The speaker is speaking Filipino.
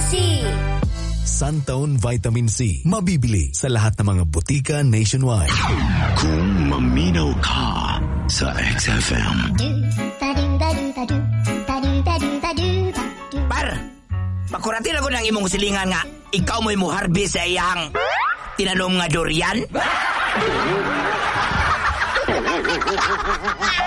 C. Suntown Vitamin C. Mabibili sa lahat ng mga butika nationwide. Kung maminaw ka sa XFM. Par, pakuratin ako ng imong silingan nga ikaw mo'y muharbi sa iyang tinanom nga durian.